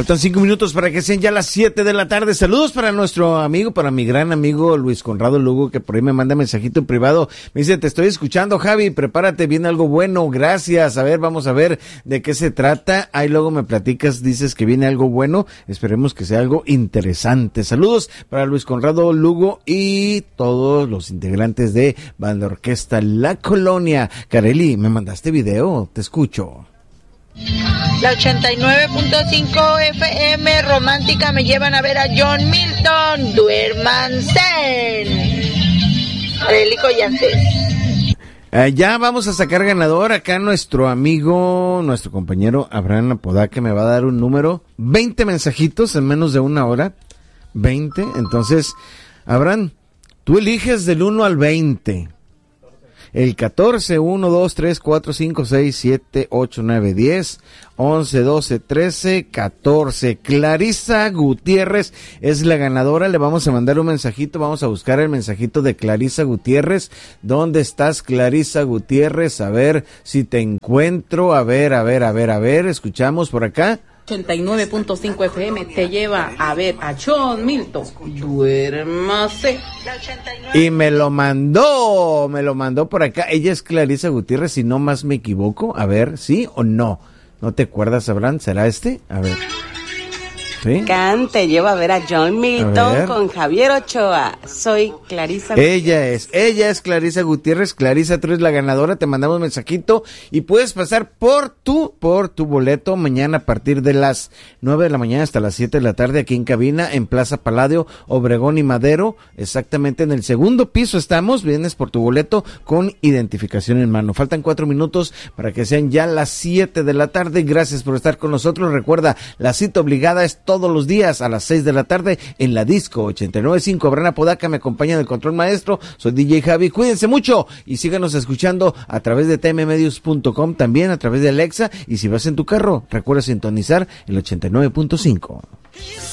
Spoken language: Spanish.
Faltan 5 minutos para que sean ya las 7 de la tarde. Saludos para nuestro amigo, para mi gran amigo Luis Conrado Lugo, que por ahí me manda mensajito en privado. Me dice, te estoy escuchando, Javi, prepárate, viene algo bueno, gracias. A ver, vamos a ver de qué se trata. Ahí luego me platicas, dices que viene algo bueno. Esperemos que sea algo interesante. Saludos para Luis Conrado Lugo y todos los integrantes de Banda Orquesta La Colonia. Kareli, ¿me mandaste video? Te escucho. La 89.5 FM romántica me llevan a ver a John Milton. Duérmanse. Adelico Yantes. Ya vamos a sacar ganador. Acá nuestro amigo, nuestro compañero Abraham Apodaca me va a dar un número. 20 mensajitos en menos de una hora. 20. Entonces, Abraham, tú eliges del 1 al 20. El 14, 1, 2, 3, 4, 5, 6, 7, 8, 9, 10, 11, 12, 13, 14. Clarisa Gutiérrez es la ganadora. Le vamos a mandar un mensajito. Vamos a buscar el mensajito de Clarisa Gutiérrez. ¿Dónde estás, Clarisa Gutiérrez? A ver si te encuentro. A ver. Escuchamos por acá. 89.5 FM te lleva a ver a John Milton. Duérmase. Y me lo mandó por acá. Ella es Clarisa Gutiérrez, si no más me equivoco. A ver, ¿sí o no? ¿No te acuerdas, Abraham? ¿Será este? A ver. ¿Sí? Te lleva a ver a John Milton con Javier Ochoa. Soy Clarisa Gutiérrez. Ella es Clarisa Gutiérrez. Clarisa, tú eres la ganadora, te mandamos un mensajito y puedes pasar por tu boleto mañana a partir de las 9 de la mañana hasta las 7 de la tarde aquí en cabina en Plaza Palladio, Obregón y Madero, exactamente en el segundo piso estamos. Vienes por tu boleto con identificación en mano. Faltan 4 minutos para que sean ya las 7 de la tarde. Gracias por estar con nosotros. Recuerda, la cita obligada es todos los días a las 6 de la tarde en la Disco 89.5. Abraham Apodaca me acompaña en el control maestro. Soy DJ Javi. Cuídense mucho y síganos escuchando a través de tmmedios.com, también a través de Alexa. Y si vas en tu carro, recuerda sintonizar el 89.5.